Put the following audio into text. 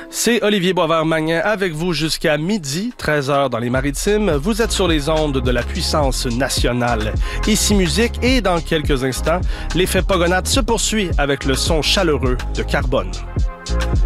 C'est Olivier Boisvert-Magnin avec vous jusqu'à midi, 13h dans les Maritimes. Vous êtes sur les ondes de la puissance nationale. Ici musique et dans quelques instants, l'effet Pogonade se poursuit avec le son chaleureux de Carbone.